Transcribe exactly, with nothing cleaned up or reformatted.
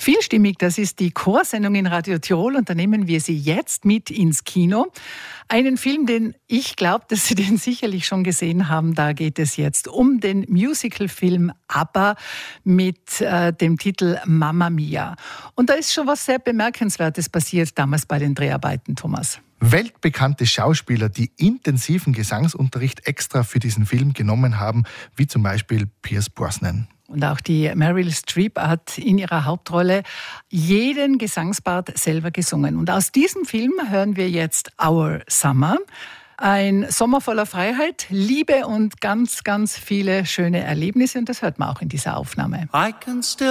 Vielstimmig, das ist die Chorsendung in Radio Tirol und da nehmen wir Sie jetzt mit ins Kino. Einen Film, den ich glaube, dass Sie den sicherlich schon gesehen haben. Da geht es jetzt um den Musicalfilm ABBA mit äh, dem Titel Mamma Mia. Und da ist schon was sehr Bemerkenswertes passiert damals bei den Dreharbeiten, Thomas. Weltbekannte Schauspieler, die intensiven Gesangsunterricht extra für diesen Film genommen haben, wie zum Beispiel Pierce Brosnan. Und auch die Meryl Streep hat in ihrer Hauptrolle jeden Gesangspart selber gesungen. Und aus diesem Film hören wir jetzt Our Summer. Ein Sommer voller Freiheit, Liebe und ganz, ganz viele schöne Erlebnisse. Und das hört man auch in dieser Aufnahme. I can still